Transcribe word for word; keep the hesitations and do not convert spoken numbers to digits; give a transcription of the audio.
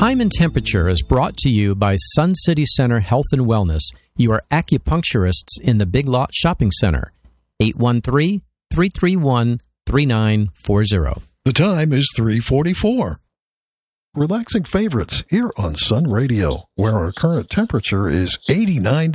Time and Temperature is brought to you by Sun City Center Health and Wellness, your acupuncturists in the Big Lot Shopping Center. eight one three, three three one, three nine four zero. The time is three forty-four. Relaxing favorites here on Sun Radio, where our current temperature is eighty-nine